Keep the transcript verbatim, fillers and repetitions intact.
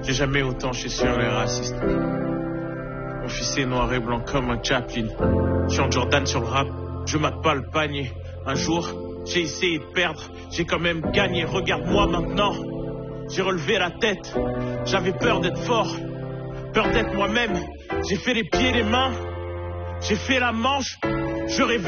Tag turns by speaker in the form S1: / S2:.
S1: J'ai jamais autant chié sur les racistes. Mon fils est noir et blanc comme un Chaplin. Je suis en Jordan sur le rap, je mate pas le panier. Un jour, j'ai essayé de perdre, j'ai quand même gagné. Regarde-moi maintenant, j'ai relevé la tête. J'avais peur d'être fort, peur d'être moi-même. J'ai fait les pieds, les mains, j'ai fait la manche. Je rêvais